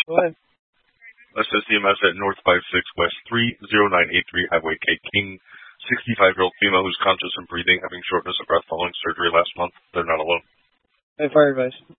Go ahead. Assist EMS at North 56 West 30983 Highway K King. 65-year-old female who's conscious and breathing, having shortness of breath following surgery last month. They're not alone. Fire advice.